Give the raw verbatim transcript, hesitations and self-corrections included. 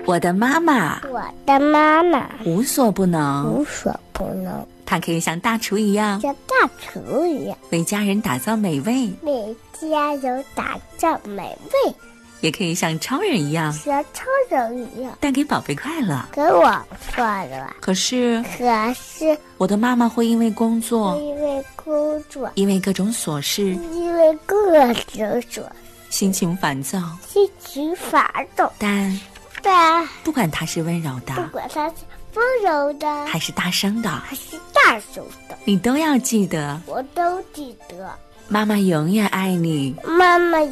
我的妈妈， 我的妈妈无所不能， 无所不能， 她可以像大厨一样， 像大厨一样， 为家人打造美味， 为家人打造美味， 也可以像超人一样， 像超人一样， 带给宝贝快乐。 给我快乐。 可是， 可是我的妈妈会因为工作， 因为工作， 因为各种琐事， 因为各种琐， 心情烦躁， 心情烦躁。 但但不管她是温柔的， 不管它是温柔的还是大声的， 还是大声的， 你都要记得， 我都记得。 妈妈永远爱你。 妈妈